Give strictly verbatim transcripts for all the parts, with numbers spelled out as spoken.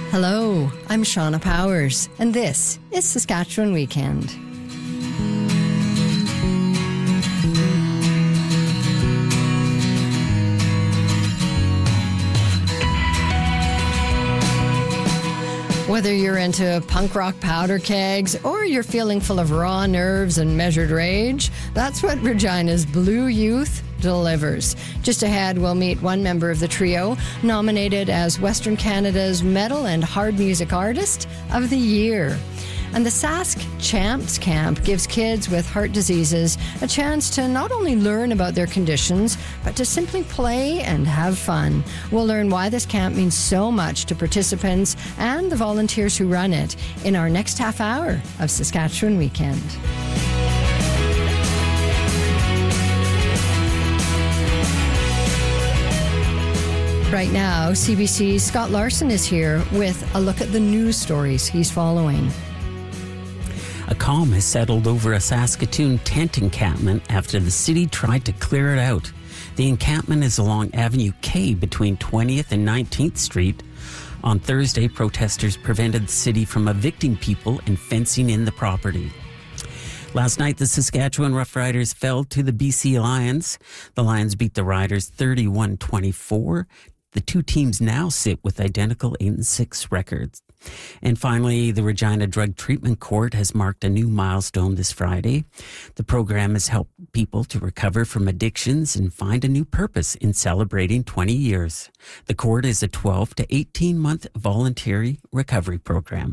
Hello, I'm Shauna Powers, and this is Saskatchewan Weekend. Whether you're into punk rock powder kegs or you're feeling full of raw nerves and measured rage, that's what Regina's Blue Youth delivers. Just ahead, we'll meet one member of the trio, nominated as Western Canada's Metal and Hard Music Artist of the Year. And the Sask Champs Camp gives kids with heart diseases a chance to not only learn about their conditions, but to simply play and have fun. We'll learn why this camp means so much to participants and the volunteers who run it in our next half hour of Saskatchewan Weekend. Right now, C B C's Scott Larson is here with a look at the news stories he's following. A calm has settled over a Saskatoon tent encampment after the city tried to clear it out. The encampment is along Avenue K between twentieth and nineteenth Street. On Thursday, protesters prevented the city from evicting people and fencing in the property. Last night, the Saskatchewan Roughriders fell to the B C Lions. The Lions beat the Riders thirty-one twenty-four. The two teams now sit with identical eight and six records. And finally, the Regina Drug Treatment Court has marked a new milestone this Friday. The program has helped people to recover from addictions and find a new purpose in celebrating twenty years. The court is a twelve to eighteen month voluntary recovery program.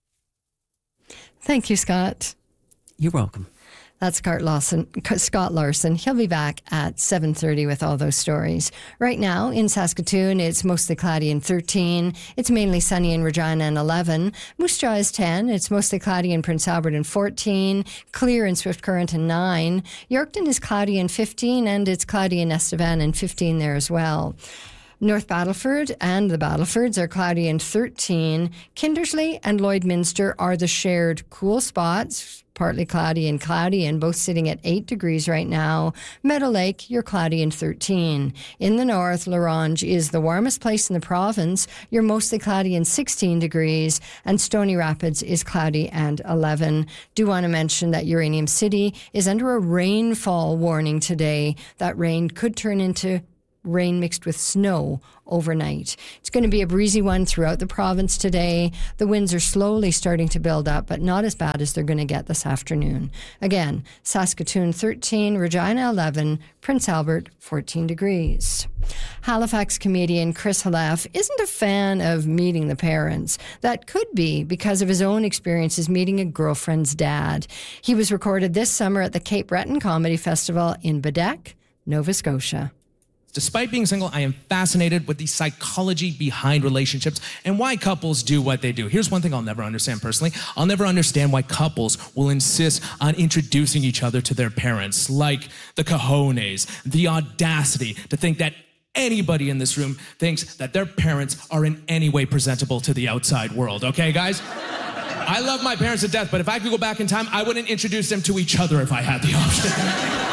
Thank you, Scott. You're welcome. That's Scott Larson. Scott Larson. He'll be back at seven thirty with all those stories. Right now in Saskatoon, it's mostly cloudy and thirteen. It's mainly sunny in Regina and eleven. Moose Jaw is ten. It's mostly cloudy in Prince Albert and fourteen. Clear in Swift Current and nine. Yorkton is cloudy and fifteen, and it's cloudy in Estevan and fifteen there as well. North Battleford and the Battlefords are cloudy and thirteen. Kindersley and Lloydminster are the shared cool spots, partly cloudy and cloudy, and both sitting at eight degrees right now. Meadow Lake, you're cloudy and thirteen. In the north, Larange is the warmest place in the province. You're mostly cloudy and sixteen degrees, and Stony Rapids is cloudy and eleven. Do want to mention that Uranium City is under a rainfall warning today. That rain could turn into rain mixed with snow overnight. It's going to be a breezy one throughout the province today. The winds are slowly starting to build up, but not as bad as they're going to get this afternoon. Again, Saskatoon thirteen, Regina eleven, Prince Albert fourteen degrees. Halifax comedian Chris Halef isn't a fan of meeting the parents. That could be because of his own experiences meeting a girlfriend's dad. He was recorded this summer at the Cape Breton Comedy Festival in Bedeque, Nova Scotia. Despite being single, I am fascinated with the psychology behind relationships and why couples do what they do. Here's one thing I'll never understand personally. I'll never understand why couples will insist on introducing each other to their parents. Like the cojones, the audacity to think that anybody in this room thinks that their parents are in any way presentable to the outside world. Okay, guys? I love my parents to death, but if I could go back in time, I wouldn't introduce them to each other if I had the option.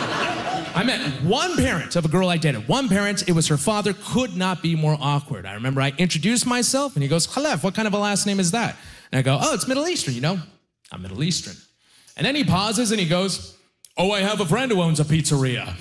I met one parent of a girl I dated. One parent, it was her father, could not be more awkward. I remember I introduced myself, and he goes, Halef, what kind of a last name is that? And I go, oh, it's Middle Eastern, you know? I'm Middle Eastern. And then he pauses, and he goes, oh, I have a friend who owns a pizzeria.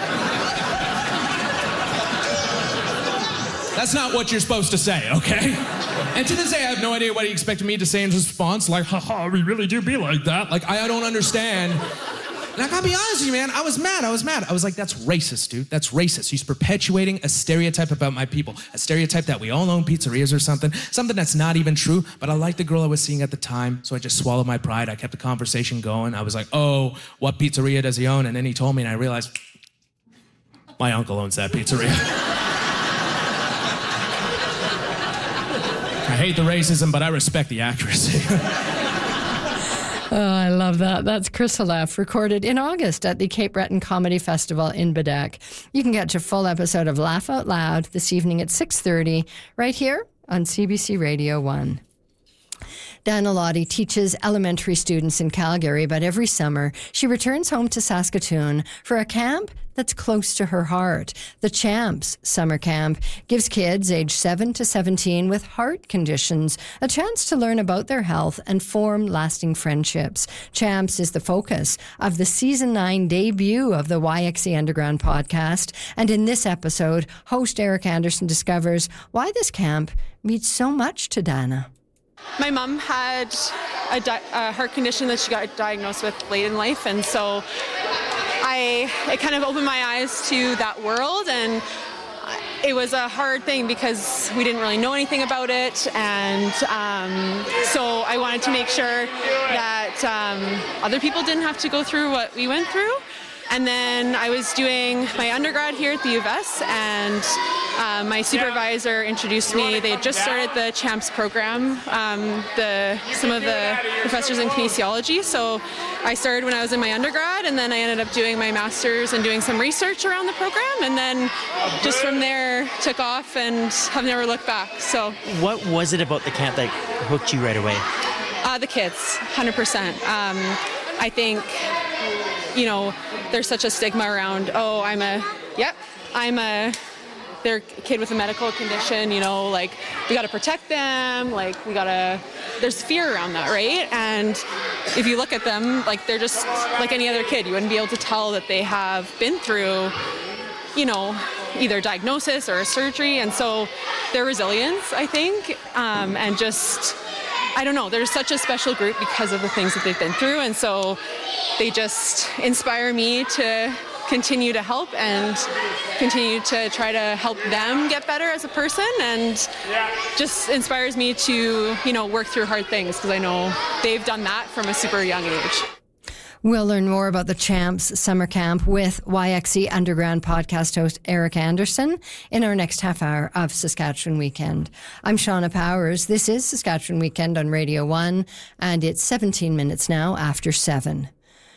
That's not what you're supposed to say, okay? And to this day, I have no idea what he expected me to say in response, like, haha, we really do be like that. Like, I don't understand. And I gotta be honest with you, man, I was mad, I was mad. I was like, that's racist, dude, that's racist. He's perpetuating a stereotype about my people, a stereotype that we all own pizzerias or something, something that's not even true, but I liked the girl I was seeing at the time, so I just swallowed my pride. I kept the conversation going. I was like, oh, what pizzeria does he own? And then he told me, and I realized, my uncle owns that pizzeria. I hate the racism, but I respect the accuracy. Oh, I love that. That's Chris Halef, recorded in August at the Cape Breton Comedy Festival in Bedeque. You can catch a full episode of Laugh Out Loud this evening at six thirty, right here on C B C Radio one. Dana Lottie teaches elementary students in Calgary, but every summer she returns home to Saskatoon for a camp that's close to her heart. The CHAMPS Summer Camp gives kids aged seven to seventeen with heart conditions a chance to learn about their health and form lasting friendships. CHAMPS is the focus of the season nine debut of the Y X E Underground podcast. And in this episode, host Eric Anderson discovers why this camp means so much to Dana. My mom had a, di- a heart condition that she got diagnosed with late in life, and so I it kind of opened my eyes to that world, and it was a hard thing because we didn't really know anything about it, and um, so I wanted to make sure that um, other people didn't have to go through what we went through. And then I was doing my undergrad here at the U of S, and uh, my supervisor introduced me. They had just started the CHAMPS program, um, the some of the professors in kinesiology. So I started when I was in my undergrad, and then I ended up doing my master's and doing some research around the program, and then just from there took off and have never looked back. So what was it about the camp that hooked you right away? Uh, the kids, one hundred percent. Um, I think, you know, there's such a stigma around, oh, I'm a, yep, I'm a, they're a kid with a medical condition, you know, like, we got to protect them, like, we got to, there's fear around that, right? And if you look at them, like, they're just like any other kid. You wouldn't be able to tell that they have been through, you know, either diagnosis or a surgery. And so their resilience, I think, um, and just, I don't know, they're such a special group because of the things that they've been through, and so they just inspire me to continue to help and continue to try to help them get better as a person, and just inspires me to, you know, work through hard things because I know they've done that from a super young age. We'll learn more about the CHAMPS Summer Camp with Y X E Underground podcast host Eric Anderson in our next half hour of Saskatchewan Weekend. I'm Shauna Powers. This is Saskatchewan Weekend on Radio one, and it's seventeen minutes now after seven.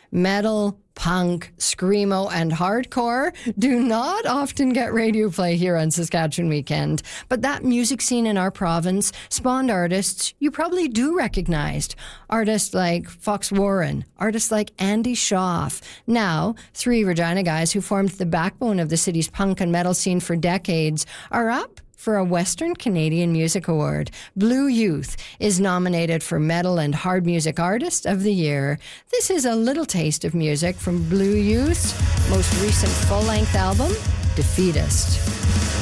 Metal, punk, screamo, and hardcore do not often get radio play here on Saskatchewan Weekend, but that music scene in our province spawned artists you probably do recognize. Artists like Fox Warren, artists like Andy Schaaf. Now, three Regina guys who formed the backbone of the city's punk and metal scene for decades are up for a Western Canadian Music Award. Blue Youth is nominated for Metal and Hard Music Artist of the Year. This is a little taste of music from Blue Youth's most recent full-length album, Defeatist.